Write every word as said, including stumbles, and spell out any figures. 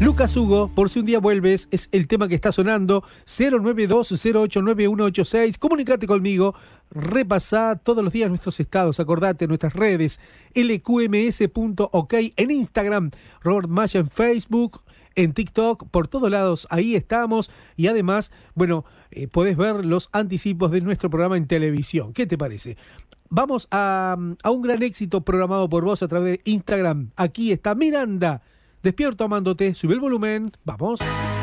Lucas Hugo, por si un día vuelves, es el tema que está sonando. Cero nueve dos cero ocho nueve uno ocho seis. Comunicate conmigo, repasá todos los días nuestros estados, acordate, nuestras redes, l q m s punto o k en Instagram, Robert Maya en Facebook, en TikTok, por todos lados, ahí estamos. Y además, bueno, eh, podés ver los anticipos de nuestro programa en televisión. ¿Qué te parece? Vamos a, a un gran éxito programado por vos a través de Instagram. Aquí está Miranda. Despierto amándote, sube el volumen, vamos.